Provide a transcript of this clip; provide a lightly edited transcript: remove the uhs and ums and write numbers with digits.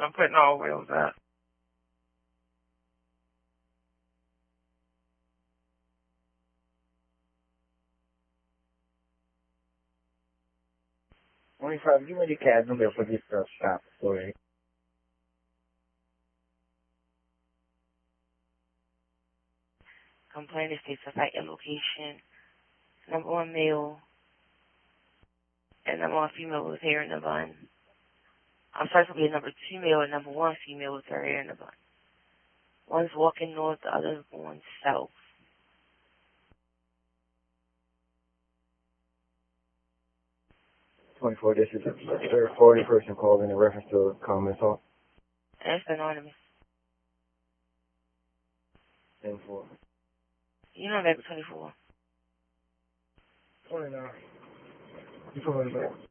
I'm putting all wheels up. Give me the CAD number for this stop story. Complaint states the site and location. Number 1 male and number 1 female with hair in the bun. I'm sorry, it's going to be number 2 male and number 1 female with her hair in the bun. One's walking north, the other's going south. 24, this is a third 40 person call in reference to a common assault. And it's anonymous. 10-4. You know that 24. 29. You calling back?